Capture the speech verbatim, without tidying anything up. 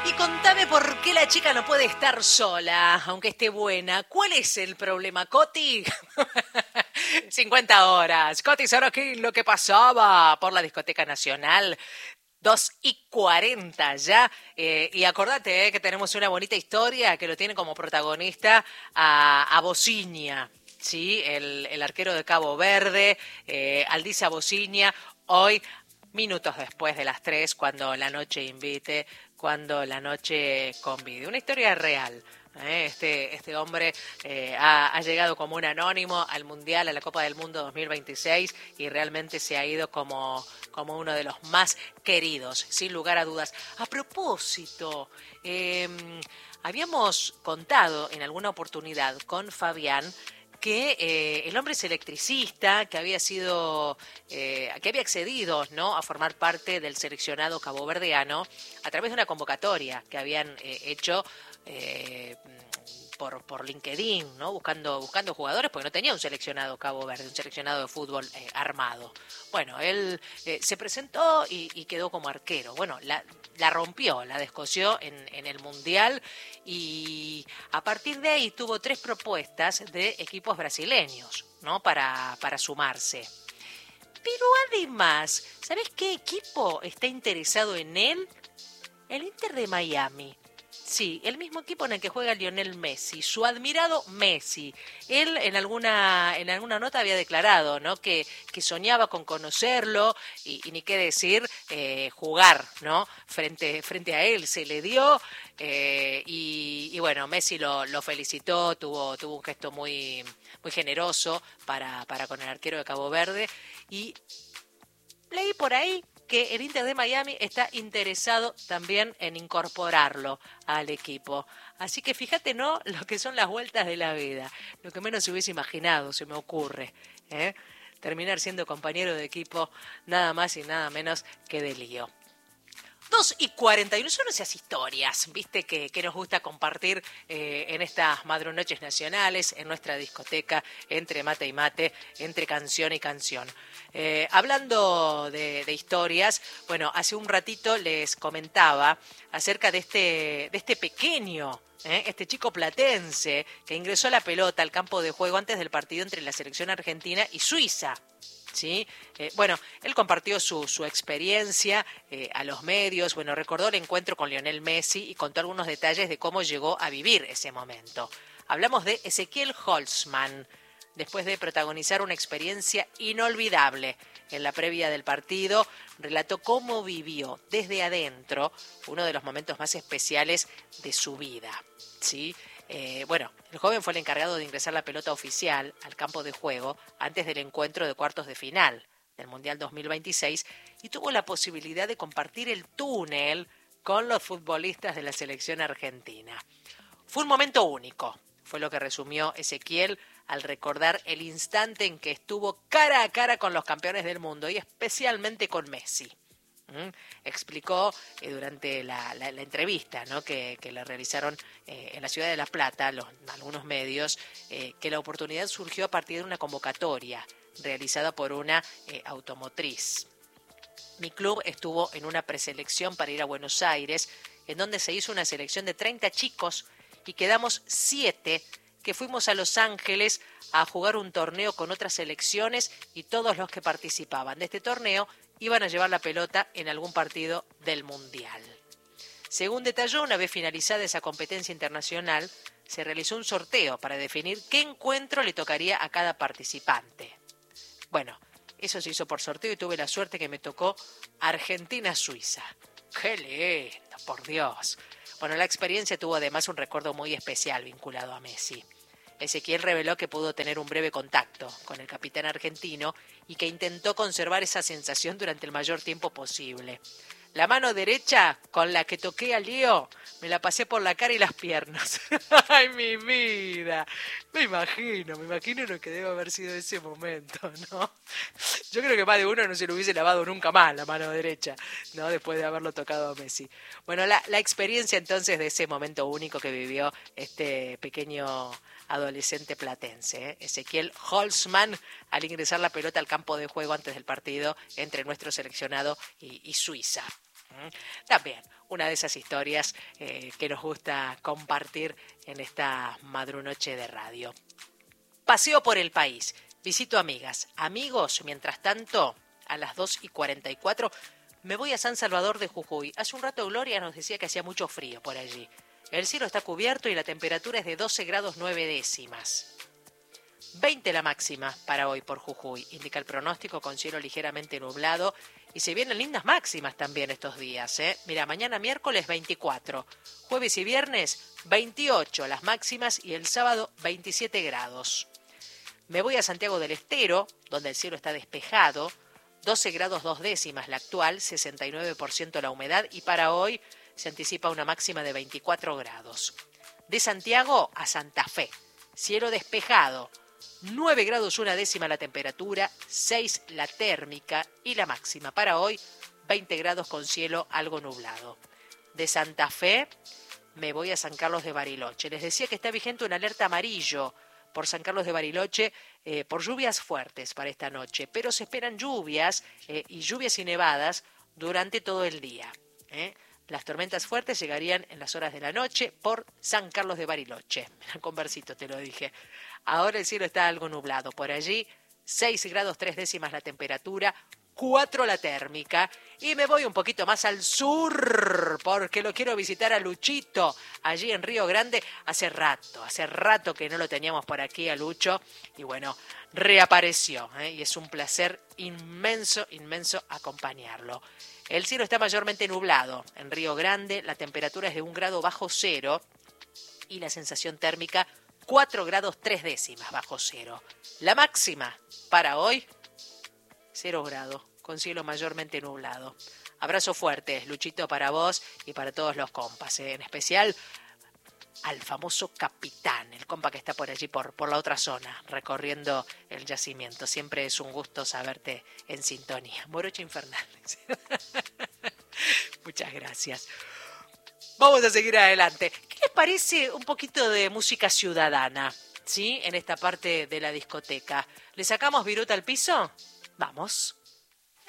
Y contame por qué la chica no puede estar sola, aunque esté buena. ¿Cuál es el problema, Coti? cincuenta horas. Coti aquí lo que pasaba por la Discoteca Nacional. Dos y cuarenta ya. Eh, y acordate eh, que tenemos una bonita historia que lo tiene como protagonista a, a Bociña, ¿sí? El, el arquero de Cabo Verde, eh, Aldiza Bociña, hoy, minutos después de las tres, cuando la noche invite, cuando la noche convide. Una historia real. ¿eh? Este, este hombre eh, ha, ha llegado como un anónimo al Mundial, a la Copa del Mundo dos mil veintiséis, y realmente se ha ido como, como uno de los más queridos, sin lugar a dudas. A propósito, eh, habíamos contado en alguna oportunidad con Fabián que eh, el hombre es electricista, que había sido, eh, que había accedido, ¿no?, a formar parte del seleccionado caboverdiano a través de una convocatoria que habían eh, hecho eh, por, por LinkedIn, ¿no?, buscando, buscando jugadores, porque no tenía un seleccionado Cabo Verde, un seleccionado de fútbol eh, armado. Bueno, él eh, se presentó y, y quedó como arquero. Bueno, la, la rompió, la descosió en, en el Mundial, y a partir de ahí tuvo tres propuestas de equipos brasileños, ¿no?, para, para sumarse. Pero además, ¿sabés qué equipo está interesado en él? El Inter de Miami. Sí, el mismo equipo en el que juega Lionel Messi, su admirado Messi. Él en alguna en alguna nota había declarado, ¿no?, que, que soñaba con conocerlo y, y ni qué decir, eh, jugar, ¿no?, frente, frente a él. Se le dio eh, y, y bueno, Messi lo, lo felicitó, tuvo, tuvo un gesto muy, muy generoso para, para con el arquero de Cabo Verde, y leí por ahí que el Inter de Miami está interesado también en incorporarlo al equipo. Así que fíjate, ¿no?, lo que son las vueltas de la vida. Lo que menos se hubiese imaginado, se me ocurre, ¿eh? Terminar siendo compañero de equipo nada más y nada menos que de Lío. dos y cuarenta y uno, son esas historias, viste, que, que nos gusta compartir eh, en estas madrunoches nacionales, en nuestra discoteca, entre mate y mate, entre canción y canción. Eh, hablando de, de historias, bueno, hace un ratito les comentaba acerca de este, de este pequeño, ¿eh? este chico platense que ingresó la pelota al campo de juego antes del partido entre la selección argentina y Suiza. Sí, eh, bueno, él compartió su, su experiencia eh, a los medios, bueno, recordó el encuentro con Lionel Messi y contó algunos detalles de cómo llegó a vivir ese momento. Hablamos de Ezequiel Holzman, después de protagonizar una experiencia inolvidable en la previa del partido, relató cómo vivió desde adentro uno de los momentos más especiales de su vida, ¿sí? Eh, bueno, el joven fue el encargado de ingresar la pelota oficial al campo de juego antes del encuentro de cuartos de final del Mundial dos mil veintiséis y tuvo la posibilidad de compartir el túnel con los futbolistas de la selección argentina. Fue un momento único, fue lo que resumió Ezequiel al recordar el instante en que estuvo cara a cara con los campeones del mundo y especialmente con Messi. ¿Mm? Explicó eh, durante la, la, la entrevista, ¿no?, que, que le realizaron eh, en la ciudad de La Plata, los, algunos medios, eh, que la oportunidad surgió a partir de una convocatoria realizada por una eh, automotriz. Mi club estuvo en una preselección para ir a Buenos Aires, en donde se hizo una selección de treinta chicos y quedamos siete que fuimos a Los Ángeles a jugar un torneo con otras selecciones, y todos los que participaban de este torneo iban a llevar la pelota en algún partido del Mundial. Según detalló, una vez finalizada esa competencia internacional, se realizó un sorteo para definir qué encuentro le tocaría a cada participante. Bueno, eso se hizo por sorteo y tuve la suerte que me tocó Argentina-Suiza. ¡Qué lindo, por Dios! Bueno, la experiencia tuvo además un recuerdo muy especial vinculado a Messi. Ezequiel reveló que pudo tener un breve contacto con el capitán argentino y que intentó conservar esa sensación durante el mayor tiempo posible. La mano derecha con la que toqué a Leo me la pasé por la cara y las piernas. ¡Ay, mi vida! Me imagino, me imagino lo que debe haber sido ese momento, ¿no? Yo creo que más de uno no se lo hubiese lavado nunca más la mano derecha, ¿no?, después de haberlo tocado a Messi. Bueno, la, la experiencia entonces de ese momento único que vivió este pequeño adolescente platense, ¿eh? Ezequiel Holzman, al ingresar la pelota al campo de juego antes del partido entre nuestro seleccionado y, y Suiza. También una de esas historias eh, que nos gusta compartir en esta madrunoche de radio. Paseo por el país, visito amigas, amigos, mientras tanto, a las dos y cuarenta y cuatro me voy a San Salvador de Jujuy. Hace un rato Gloria nos decía que hacía mucho frío por allí. El cielo está cubierto y la temperatura es de doce grados nueve décimas. veinte la máxima para hoy por Jujuy, indica el pronóstico, con cielo ligeramente nublado. Y se vienen lindas máximas también estos días, ¿eh? Mira, mañana miércoles veinticuatro, jueves y viernes veintiocho las máximas y el sábado veintisiete grados. Me voy a Santiago del Estero, donde el cielo está despejado, doce grados dos décimas la actual, sesenta y nueve por ciento la humedad y para hoy se anticipa una máxima de veinticuatro grados. De Santiago a Santa Fe, cielo despejado, nueve grados una décima la temperatura, seis la térmica y la máxima para hoy, veinte grados con cielo algo nublado. De Santa Fe me voy a San Carlos de Bariloche. Les decía que está vigente una alerta amarillo por San Carlos de Bariloche eh, por lluvias fuertes para esta noche, pero se esperan lluvias eh, y lluvias y nevadas durante todo el día. ¿eh? Las tormentas fuertes llegarían en las horas de la noche por San Carlos de Bariloche. Con versito te lo dije. Ahora el cielo está algo nublado. Por allí, seis grados tres décimas la temperatura, cuatro la térmica. Y me voy un poquito más al sur, porque lo quiero visitar a Luchito, allí en Río Grande. Hace rato, hace rato que no lo teníamos por aquí a Lucho. Y bueno, reapareció. ¿eh? Y es un placer inmenso, inmenso acompañarlo. El cielo está mayormente nublado en Río Grande, la temperatura es de un grado bajo cero y la sensación térmica cuatro grados tres décimas bajo cero. La máxima para hoy, cero grados, con cielo mayormente nublado. Abrazo fuerte, Luchito, para vos y para todos los compas, ¿eh? En especial al famoso capitán, el compa que está por allí, por, por la otra zona, recorriendo el yacimiento. Siempre es un gusto saberte en sintonía. Morocha infernal. Muchas gracias. Vamos a seguir adelante. ¿Qué les parece un poquito de música ciudadana, sí, en esta parte de la discoteca? ¿Le sacamos viruta al piso? Vamos.